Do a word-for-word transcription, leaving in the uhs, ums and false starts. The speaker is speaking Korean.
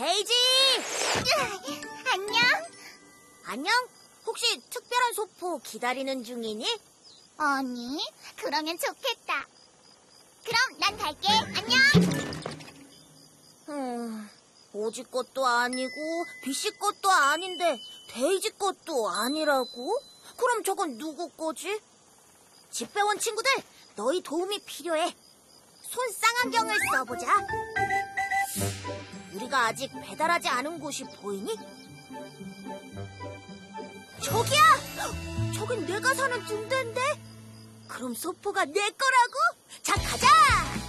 데이지! 안녕. 안녕? 혹시 특별한 소포 기다리는 중이니? 아니, 그러면 좋겠다. 그럼 난 갈게. 안녕. 음, 오지 것도 아니고 비씨 것도 아닌데 데이지 것도 아니라고? 그럼 저건 누구 거지? 집 배원 친구들, 너희 도움이 필요해. 손 쌍안경을 써보자. 우리가 아직 배달하지 않은 곳이 보이니? 저기야! 저긴 내가 사는 등대인데? 그럼 소포가 내 거라고? 자, 가자!